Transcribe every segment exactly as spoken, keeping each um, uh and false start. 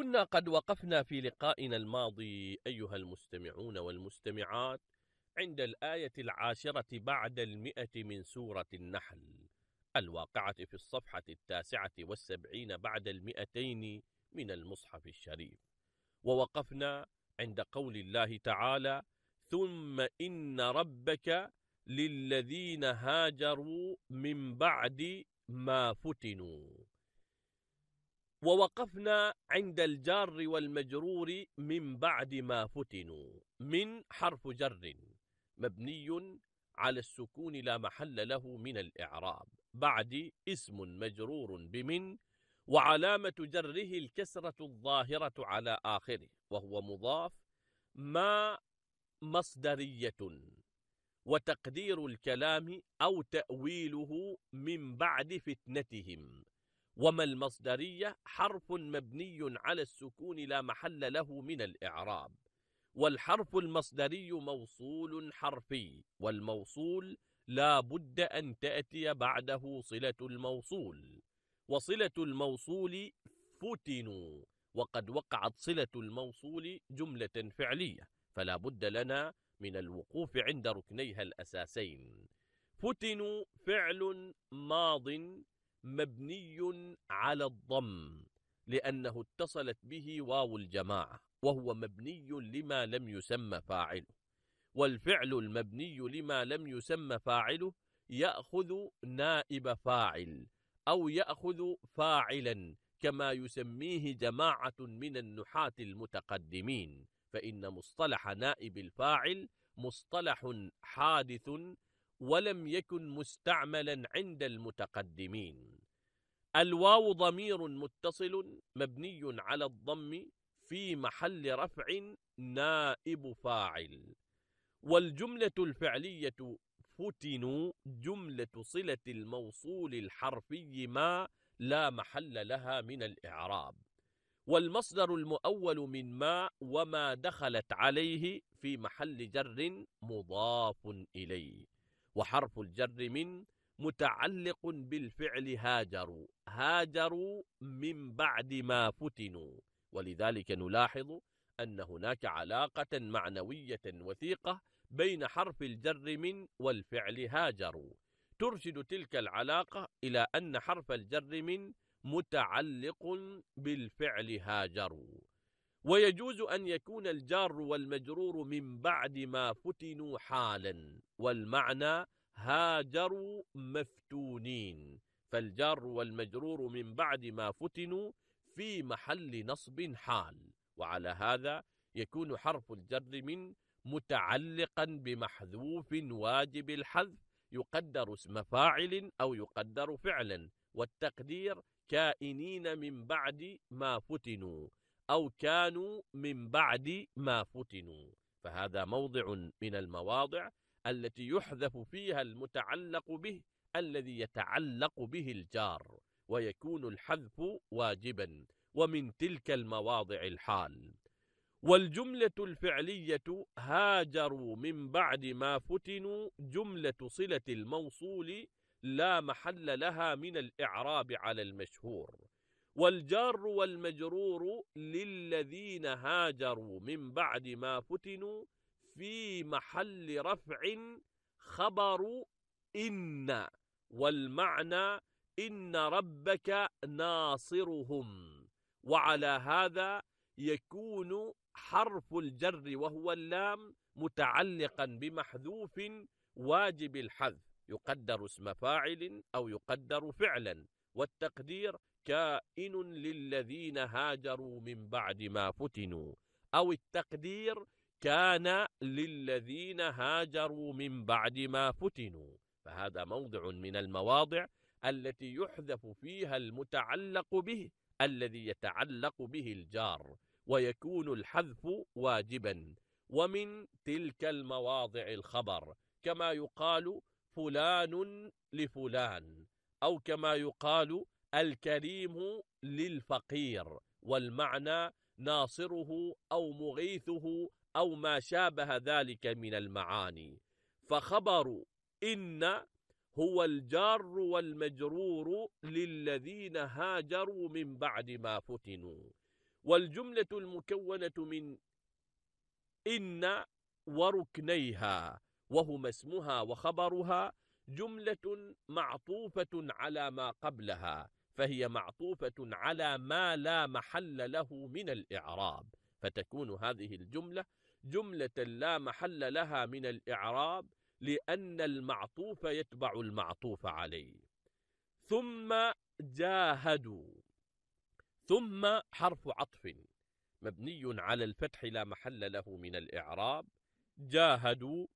كنا قد وقفنا في لقائنا الماضي أيها المستمعون والمستمعات عند الآية العاشرة بعد المئة من سورة النحل الواقعة في الصفحة التاسعة والسبعين بعد المئتين من المصحف الشريف، ووقفنا عند قول الله تعالى: ثم إن ربك للذين هاجروا من بعد ما فتنوا. ووقفنا عند الجار والمجرور من بعد ما فتنوا. من حرف جر مبني على السكون لا محل له من الإعراب، بعد اسم مجرور بمن، وعلامة جره الكسرة الظاهرة على آخره، وهو مضاف، ما مصدرية، وتقدير الكلام أو تأويله من بعد فتنتهم. وما المصدرية حرف مبني على السكون لا محل له من الإعراب، والحرف المصدري موصول حرفي، والموصول لا بد أن تأتي بعده صلة الموصول، وصلة الموصول فتنوا، وقد وقعت صلة الموصول جملة فعلية، فلا بد لنا من الوقوف عند ركنيها الأساسين. فتنوا فعل ماض مبني على الضم لأنه اتصلت به واو الجماعة، وهو مبني لما لم يسمى فاعله، والفعل المبني لما لم يسمى فاعله يأخذ نائب فاعل أو يأخذ فاعلا كما يسميه جماعة من النحاة المتقدمين، فإن مصطلح نائب الفاعل مصطلح حادث ولم يكن مستعملا عند المتقدمين. الواو ضمير متصل مبني على الضم في محل رفع نائب فاعل. والجملة الفعلية فتنوا جملة صلة الموصول الحرفي ما لا محل لها من الإعراب، والمصدر المؤول من ما وما دخلت عليه في محل جر مضاف إليه، وحرف الجر من متعلق بالفعل هاجروا، هاجروا من بعد ما فتنوا، ولذلك نلاحظ أن هناك علاقة معنوية وثيقة بين حرف الجر من والفعل هاجروا، ترشد تلك العلاقة إلى أن حرف الجر من متعلق بالفعل هاجروا. ويجوز أن يكون الجار والمجرور من بعد ما فتنوا حالا، والمعنى هاجروا مفتونين، فالجار والمجرور من بعد ما فتنوا في محل نصب حال، وعلى هذا يكون حرف الجر من متعلقا بمحذوف واجب الحذف يقدر اسم فاعل أو يقدر فعلا، والتقدير كائنين من بعد ما فتنوا أو كانوا من بعد ما فتنوا، فهذا موضع من المواضع التي يحذف فيها المتعلق به الذي يتعلق به الجار، ويكون الحذف واجبا، ومن تلك المواضع الحال. والجملة الفعلية هاجروا من بعد ما فتنوا جملة صلة الموصول لا محل لها من الإعراب على المشهور، والجار والمجرور للذين هاجروا من بعد ما فتنوا في محل رفع خبر إن، والمعنى إن ربك ناصرهم، وعلى هذا يكون حرف الجر وهو اللام متعلقا بمحذوف واجب الحذف يقدر اسم فاعل أو يقدر فعلا، والتقدير كائن للذين هاجروا من بعد ما فتنوا، أو التقدير كان للذين هاجروا من بعد ما فتنوا، فهذا موضع من المواضع التي يحذف فيها المتعلق به الذي يتعلق به الجار، ويكون الحذف واجبا. ومن تلك المواضع الخبر، كما يقال فلان لفلان، أو كما يقال الكريم للفقير، والمعنى ناصره أو مغيثه أو ما شابه ذلك من المعاني. فخبر إن هو الجار والمجرور للذين هاجروا من بعد ما فتنوا، والجملة المكونة من إن وركنيها وهما اسمها وخبرها جملة معطوفة على ما قبلها، فهي معطوفة على ما لا محل له من الإعراب، فتكون هذه الجملة جملة لا محل لها من الإعراب لأن المعطوف يتبع المعطوف عليه. ثم جاهدوا، ثم حرف عطف مبني على الفتح لا محل له من الإعراب. جاهدوا،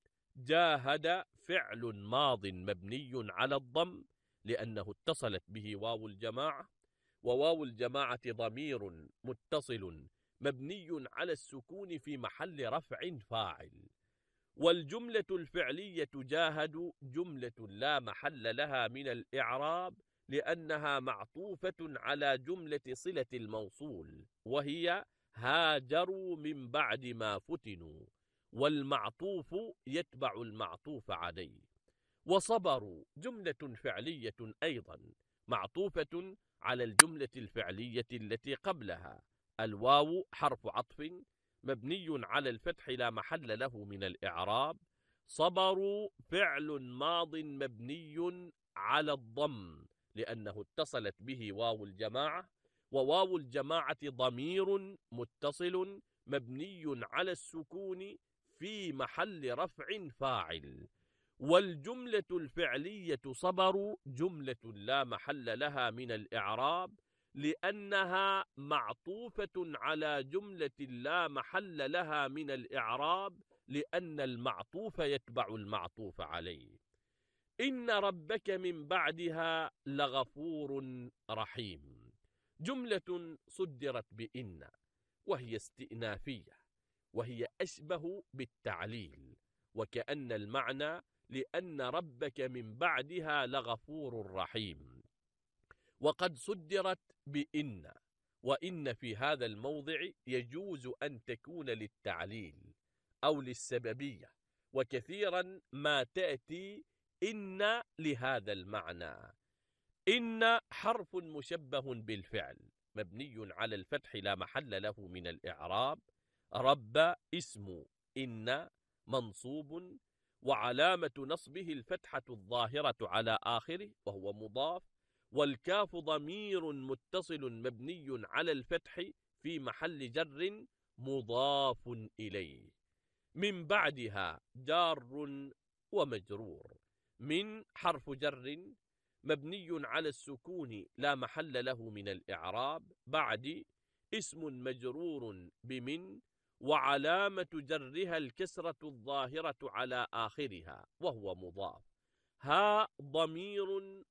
جاهد فعل ماض مبني على الضم لأنه اتصلت به واو الجماعة، وواو الجماعة ضمير متصل مبني على السكون في محل رفع فاعل. والجملة الفعلية جاهدوا جملة لا محل لها من الإعراب لأنها معطوفة على جملة صلة الموصول وهي هاجروا من بعد ما فتنوا، والمعطوف يتبع المعطوف عليه. وصبروا جملة فعلية أيضا معطوفة على الجملة الفعلية التي قبلها. الواو حرف عطف مبني على الفتح لا محل له من الإعراب. صبروا فعل ماض مبني على الضم لأنه اتصلت به واو الجماعة، وواو الجماعة ضمير متصل مبني على السكون في محل رفع فاعل. والجملة الفعلية صبروا جملة لا محل لها من الإعراب لأنها معطوفة على جملة لا محل لها من الإعراب لأن المعطوف يتبع المعطوف عليه. إن ربك من بعدها لغفور رحيم جملة صدرت بإن وهي استئنافية، وهي أشبه بالتعليل، وكأن المعنى لأن ربك من بعدها لغفور رحيم. وقد صدرت بإن، وإن في هذا الموضع يجوز أن تكون للتعليل أو للسببية، وكثيرا ما تأتي إن لهذا المعنى. إن حرف مشبه بالفعل مبني على الفتح لا محل له من الإعراب. رب اسم إن منصوب وعلامة نصبه الفتحة الظاهرة على آخره وهو مضاف، والكاف ضمير متصل مبني على الفتح في محل جر مضاف إليه. من بعدها جار ومجرور. من حرف جر مبني على السكون لا محل له من الإعراب. بعد اسم مجرور بمن وعلامة جرها الكسرة الظاهرة على آخرها وهو مضاف. ها ضمير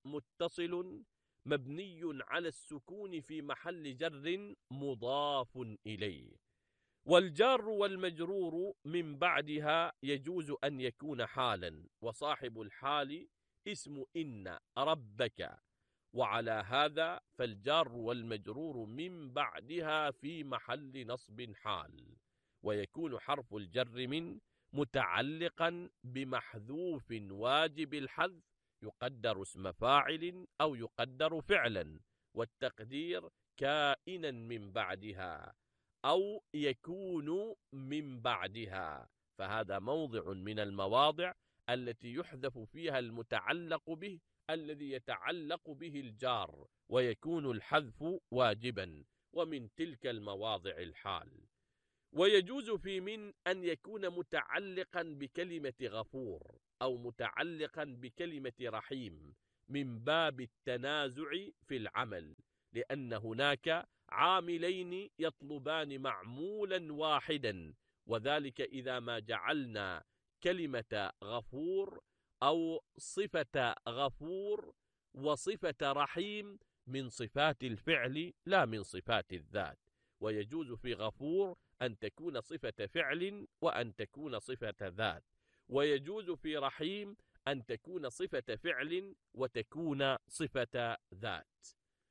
متصل مبني على السكون في محل جر مضاف إليه. والجار والمجرور من بعدها يجوز أن يكون حالا، وصاحب الحال اسم إن ربك، وعلى هذا فالجار والمجرور من بعدها في محل نصب حال، ويكون حرف الجر من متعلقا بمحذوف واجب الحذف يقدر اسم فاعل أو يقدر فعلا، والتقدير كائنا من بعدها أو يكون من بعدها، فهذا موضع من المواضع التي يحذف فيها المتعلق به الذي يتعلق به الجار ويكون الحذف واجبا، ومن تلك المواضع الحال. ويجوز في من أن يكون متعلقا بكلمة غفور أو متعلقا بكلمة رحيم من باب التنازع في العمل، لأن هناك عاملين يطلبان معمولا واحدا، وذلك إذا ما جعلنا كلمة غفور أو صفة غفور وصفة رحيم من صفات الفعل لا من صفات الذات. ويجوز في غفور أن تكون صفة فعل وأن تكون صفة ذات، ويجوز في رحيم أن تكون صفة فعل وتكون صفة ذات.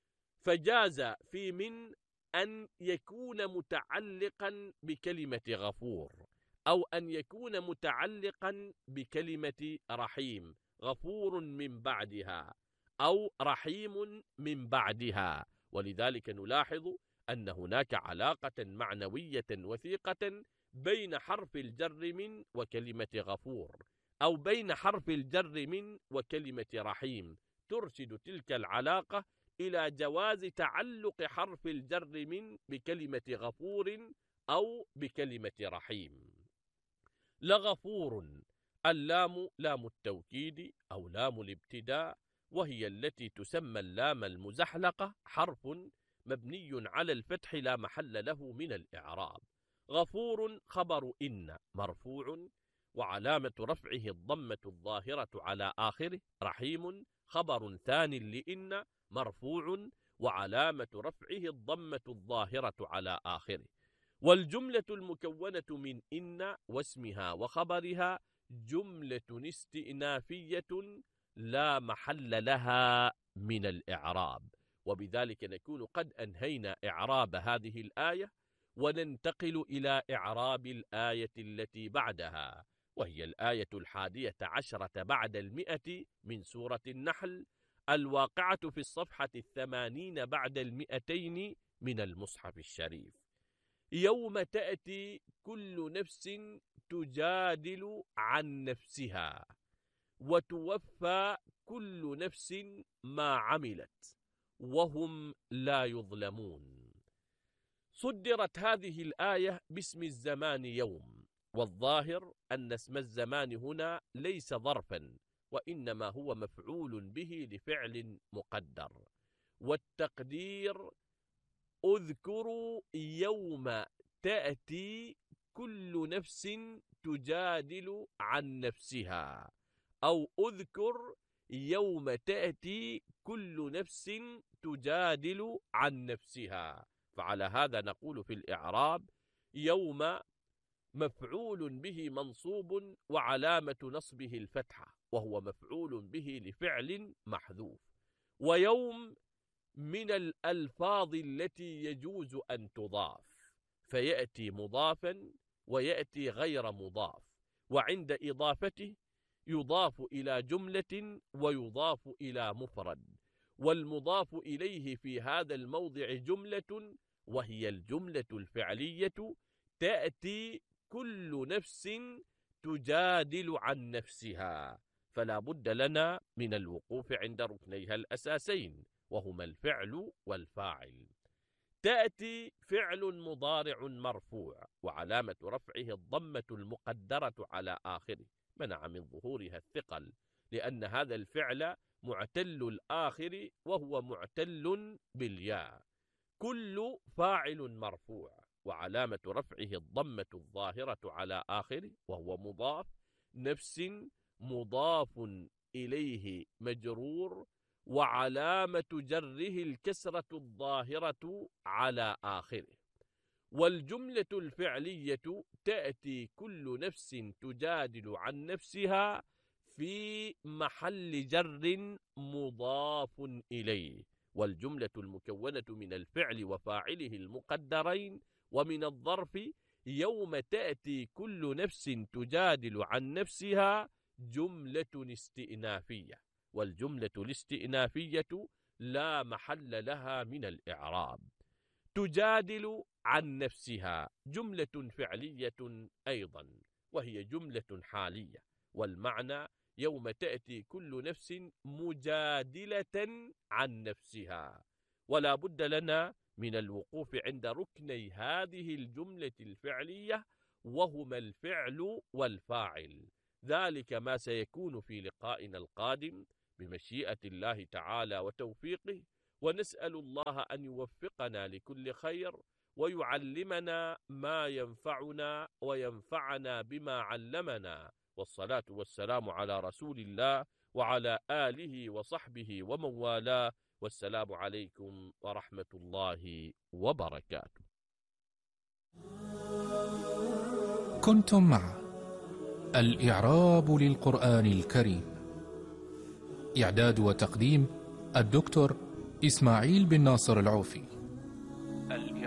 فجاز في من أن يكون متعلقا بكلمة غفور أو أن يكون متعلقا بكلمة رحيم، غفور من بعدها أو رحيم من بعدها. ولذلك نلاحظ أن هناك علاقة معنوية وثيقة بين حرف الجر من وكلمة غفور، أو بين حرف الجر من وكلمة رحيم، ترشد تلك العلاقة إلى جواز تعلق حرف الجر من بكلمة غفور أو بكلمة رحيم. لغفور، اللام لام التوكيد أو لام الابتداء، وهي التي تسمى اللام المزحلقة، حرف مبني على الفتح لا محل له من الإعراب. غفور خبر إن مرفوع وعلامة رفعه الضمة الظاهرة على آخره. رحيم خبر ثان لإن مرفوع وعلامة رفعه الضمة الظاهرة على آخره. والجملة المكونة من إن واسمها وخبرها جملة استئنافية لا محل لها من الإعراب. وبذلك نكون قد أنهينا إعراب هذه الآية، وننتقل إلى إعراب الآية التي بعدها، وهي الآية الحادية عشرة بعد المئة من سورة النحل، الواقعة في الصفحة الثمانين بعد المئتين من المصحف الشريف. يوم تأتي كل نفس تجادل عن نفسها وتوفى كل نفس ما عملت وهم لا يظلمون. صدرت هذه الآية باسم الزمان يوم، والظاهر أن اسم الزمان هنا ليس ظرفا، وإنما هو مفعول به لفعل مقدر، والتقدير اذكروا يوم تأتي كل نفس تجادل عن نفسها، أو اذكر يوم تأتي كل نفس تجادل عن نفسها. فعلى هذا نقول في الإعراب يوم مفعول به منصوب وعلامة نصبه الفتحة، وهو مفعول به لفعل محذوف. ويوم من الألفاظ التي يجوز أن تضاف، فيأتي مضافا ويأتي غير مضاف، وعند إضافته يضاف إلى جملة ويضاف إلى مفرد، والمضاف إليه في هذا الموضع جملة، وهي الجملة الفعلية تأتي كل نفس تجادل عن نفسها. فلا بد لنا من الوقوف عند ركنيها الأساسين، وهما الفعل والفاعل. تأتي فعل مضارع مرفوع وعلامة رفعه الضمة المقدرة على آخره، منع من ظهورها الثقل، لأن هذا الفعل معتل الآخر وهو معتل بالياء. كل فاعل مرفوع وعلامة رفعه الضمة الظاهرة على آخره وهو مضاف. نفس مضاف إليه مجرور وعلامة جره الكسرة الظاهرة على آخره. والجملة الفعلية تأتي كل نفس تجادل عن نفسها في محل جر مضاف إليه. والجملة المكونة من الفعل وفاعله المقدرين ومن الظرف يوم تأتي كل نفس تجادل عن نفسها جملة استئنافية، والجملة الاستئنافية لا محل لها من الإعراب. تجادل عن نفسها جملة فعلية أيضا، وهي جملة حالية، والمعنى يوم تأتي كل نفس مجادلة عن نفسها. ولا بد لنا من الوقوف عند ركني هذه الجملة الفعلية، وهما الفعل والفاعل. ذلك ما سيكون في لقائنا القادم بمشيئة الله تعالى وتوفيقه، ونسأل الله أن يوفقنا لكل خير ويعلمنا ما ينفعنا وينفعنا بما علمنا. والصلاة والسلام على رسول الله وعلى آله وصحبه ومن والاه، والسلام عليكم ورحمة الله وبركاته. كنتم مع الإعراب للقرآن الكريم، إعداد وتقديم الدكتور إسماعيل بن ناصر العوفي.